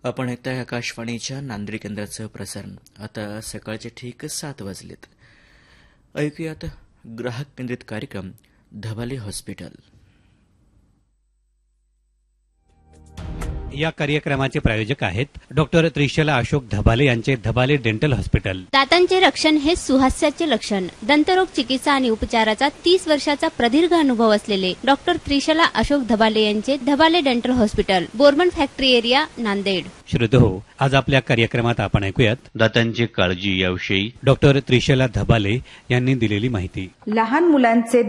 आपण ऐकताय आकाशवाणीच्या नांदेड केंद्राचं प्रसारण. आता सकाळचे ठीक 7 वाजलेत. ऐकूयात ग्राहक केंद्रित कार्यक्रम धबाले हॉस्पिटल. या कार्यक्रमाचे प्रायोजक आहेत डॉक्टर त्रिशला अशोक धबाले यांचे धबाले डेंटल हॉस्पिटल. दातांचे रक्षण हे सुहास्याचे लक्षण. दंतरोग चिकित्सा आणि उपचाराचा 30 वर्षाचा प्रदीर्घ अनुभव असलेले डॉक्टर त्रिशला अशोक धबाले यांचे Dhabale dental hospital, Bormann factory area, Nanded. श्रोतेहो, आज आपल्या कार्यक्रमात आपण ऐकूयात दातांची काळजी याविषयी डॉक्टर त्रिशला धबाले यांनी दिलेली माहिती. लहान मुलांचे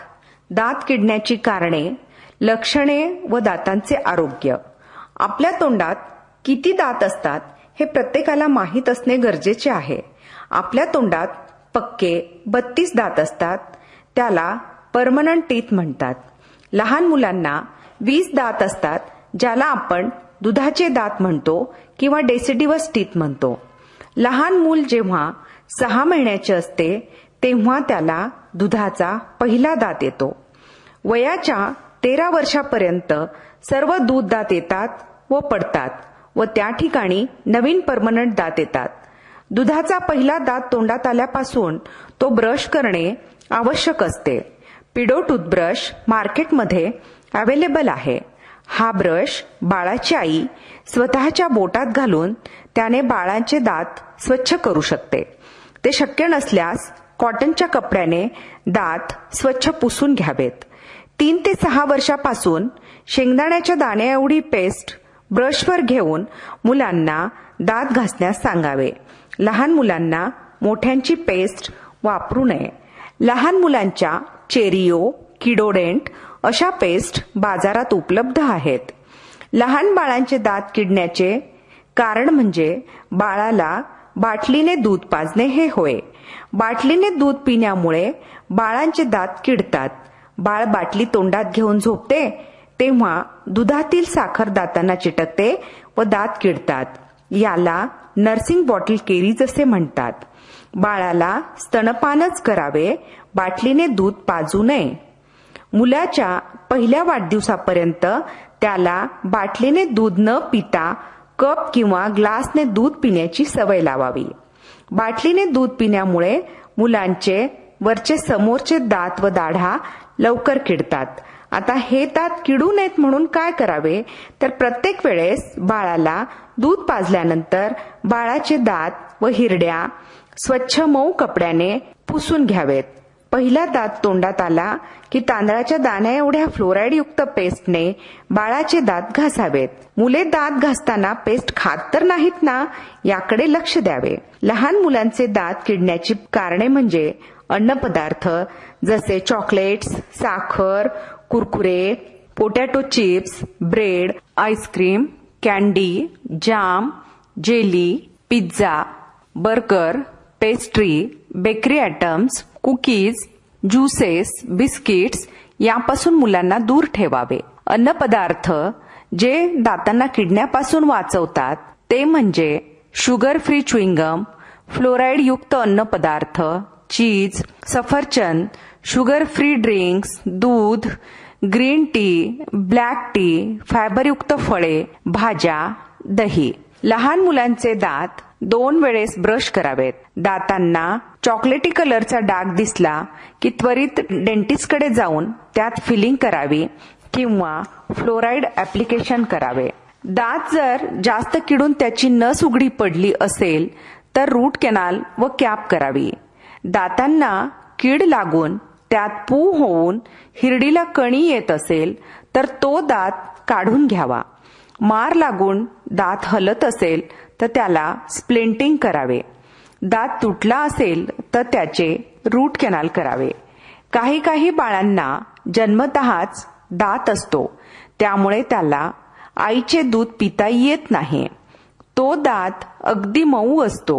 दात किडण्याची कारणे, लक्षणे व दातांचे आरोग्य. आपल्या तोंडात किती दात असतात हे प्रत्येकाला माहीत असणे गरजेचे आहे. आपल्या तोंडात पक्के 32 दात असतात. त्याला परमनंट टीथ म्हणतात. लहान मुलांना 20 दात असतात, ज्याला आपण दुधाचे दात म्हणतो किंवा डेसिडिवस टीथ म्हणतो. लहान मूल जेव्हा 6 महिन्याचे असते तेव्हा त्याला दुधाचा पहिला दात येतो. वयाच्या 13 वर्षापर्यंत सर्व दूध दात येतात व पडतात व त्या ठिकाणी नवीन परमनंट दात येतात. दुधाचा पहिला दात तोंडात आल्यापासून तो ब्रश करणे आवश्यक असते. पिडो टूथब्रश मार्केटमध्ये अवेलेबल आहे. हा ब्रश बाळाची आई स्वतःच्या बोटात घालून त्याने बाळाचे दात स्वच्छ करू शकते. ते शक्य नसल्यास कॉटनच्या कपड्याने दात स्वच्छ पुसून घ्यावेत. 3 ते 6 वर्षापासून शेंगदाण्याच्या दाण्या एवढी पेस्ट ब्रशवर घेऊन मुलांना दात घासण्यास सांगावे. लहान मुलांना मोठ्यांची पेस्ट वापरू नये. लहान मुलांच्या चेरिओ, किडोडेंट अशा पेस्ट बाजारात उपलब्ध आहेत. लहान बाळांचे दात किडण्याचे कारण म्हणजे बाळाला बाटलीने दूध पाजणे हे होय. बाटलीने दूध पिण्यामुळे बाळांचे दात किडतात. बाळ बाटली तोंडात घेऊन झोपते तेव्हा दुधातील साखर दातांना चिटकते व दात किडतात. याला नर्सिंग बॉटल केरीज असे म्हणतात. बाळाला स्तनपानच करावे, बाटलीने दूध पाजू नये. मुलाच्या पहिल्या वाढदिवसापर्यंत त्याला बाटलीने दूध न पिता कप किंवा ग्लासने दूध पिण्याची सवय लावावी. बाटलीने दूध पिण्यामुळे मुलांचे वरचे समोरचे दात व दाढा लवकर किडतात. आता हे दात किडू नयेत म्हणून काय करावे तर प्रत्येक वेळेस बाळाला दूध पाजल्यानंतर बाळाचे दात व हिरड्या स्वच्छ मऊ कपड्याने पुसून घ्यावेत. पहिला दात तोंडात आला की तांदळाच्या दाण्या एवढ्या फ्लोराईडयुक्त पेस्टने बाळाचे दात घासावेत. मुले दात घासताना पेस्ट खात तर नाहीत ना, याकडे लक्ष द्यावे. लहान मुलांचे दात किडण्याची कारणे म्हणजे अन्नपदार्थ जसे चॉकलेट्स, साखर, Kurkure, potato chips, bread, ice cream, candy, जाम, jelly, pizza, burger, pastry, bakery items, cookies, juices, biscuits यापासून मुलांना दूर ठेवावे. अन्नपदार्थ जे दातांना किडण्यापासून वाचवतात ते म्हणजे शुगर फ्री च्युइंगम, फ्लोराईड युक्त अन्नपदार्थ, चीज, सफरचंद, शुगर फ्री ड्रिंक्स, दूध, ग्रीन टी, ब्लॅक टी, फायबरयुक्त फळे, भाज्या, दही. लहान मुलांचे दात 2 वेळेस ब्रश करावेत. दातांना चॉकलेटी कलरचा डाग दिसला की त्वरित डेंटिस्टकडे जाऊन त्यात फिलिंग करावी किंवा फ्लोराईड ऍप्लिकेशन करावे. दात जर जास्त किडून त्याची नस उघडी पडली असेल तर रूट कॅनाल व कॅप करावी. दातांना कीड लागून त्यात पू होऊन हिरडीला कणी येत असेल तर तो दात काढून घ्यावा. मार लागून दात हलत असेल तर त्याला स्प्लिंटिंग करावे. दात तुटला असेल तर त्याचे रूट कॅनाल करावे. काही बाळांना जन्मतःच दात असतो, त्यामुळे त्याला आईचे दूध पिता येत नाही. तो दात अगदी मऊ असतो.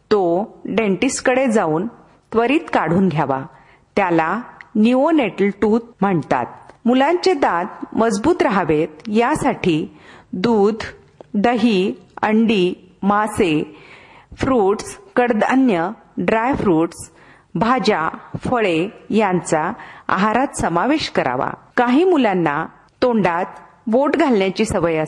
तो डेंटिस्टकडे जाऊन त्वरित काढून घ्यावा. त्याला निओनेटल टूथ म्हणतात. मुलांचे दात मजबूत राहावेत यासाठी दूध, दही, अंडी, मासे, फ्रूट्स, कडधान्य, ड्राय फ्रूट्स, भाज्या, फळे यांचा आहारात समावेश करावा. काही मुलांना तोंडात बोट घालण्याची सवय असते.